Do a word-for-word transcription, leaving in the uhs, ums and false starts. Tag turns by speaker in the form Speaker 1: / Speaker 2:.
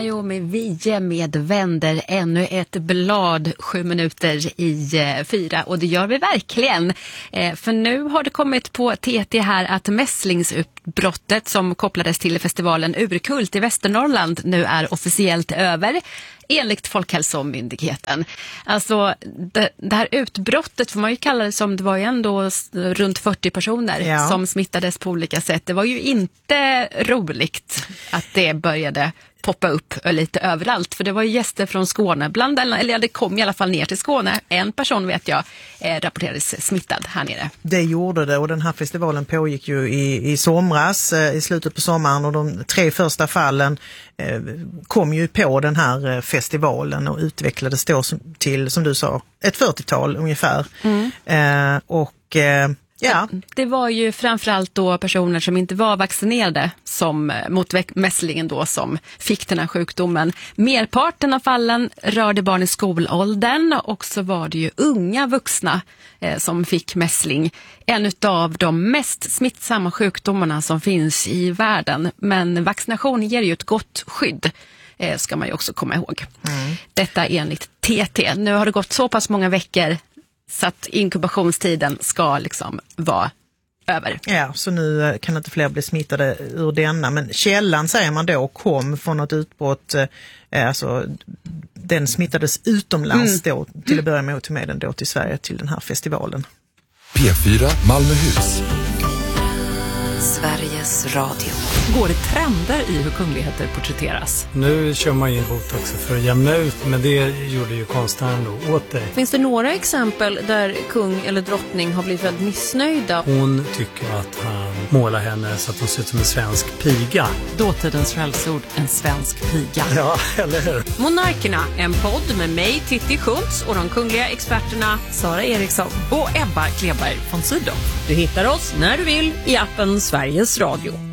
Speaker 1: Naomi Wiehe med Vänder, ännu ett blad, sju minuter i eh, fyra, och det gör vi verkligen. Eh, för nu har det kommit på T T här att mässlingsutbrottet som kopplades till festivalen Urkult i Västernorrland nu är officiellt över. Enligt Folkhälsomyndigheten. Alltså det, det här utbrottet får man ju kalla det, som det var ju ändå runt fyrtio personer ja. som smittades på olika sätt. Det var ju inte roligt att det började poppa upp lite överallt. För det var ju gäster från Skåne, bland annat, eller det kom i alla fall ner till Skåne. En person vet jag eh, rapporterades smittad här nere.
Speaker 2: Det gjorde det, och den här festivalen pågick ju i, i somras, eh, i slutet på sommaren, och de tre första fallen eh, kom ju på den här eh, festivalen och utvecklades då som, till, som du sa, ett fyrtiotal ungefär. Mm. Eh, och eh, ja.
Speaker 1: Det var ju framförallt då personer som inte var vaccinerade som, mot mässlingen då, som fick den här sjukdomen. Merparten av fallen rörde barn i skolåldern, och så var det ju unga vuxna eh, som fick mässling. En av de mest smittsamma sjukdomarna som finns i världen. Men vaccination ger ju ett gott skydd, eh, ska man ju också komma ihåg. Mm. Detta enligt T T. Nu har det gått så pass många veckor så att inkubationstiden ska liksom vara över.
Speaker 2: Ja, så nu kan inte fler bli smittade ur denna. Men källan, säger man då, kom från ett utbrott, eh, alltså den smittades utomlands mm. då, till att börja med, och tog med den då till Sverige till den här festivalen.
Speaker 3: P fyra Malmöhus.
Speaker 4: Sveriges Radio.
Speaker 5: Går det trender i hur kungligheter porträtteras?
Speaker 6: Nu kör man in botox för att jämna ut, men det gjorde ju konstnären då åt dig.
Speaker 5: Finns det några exempel där kung eller drottning har blivit väldigt missnöjda?
Speaker 6: Hon tycker att han målar henne så att hon ser ut som en svensk piga.
Speaker 5: Dåtidens skällsord, en svensk piga.
Speaker 6: Ja, eller hur?
Speaker 5: Monarkerna, en podd med mig, Titti Schultz, och de kungliga experterna Sara Eriksson och Ebba Kleberg von Sydow. Du hittar oss när du vill i appen Sveriges Radio.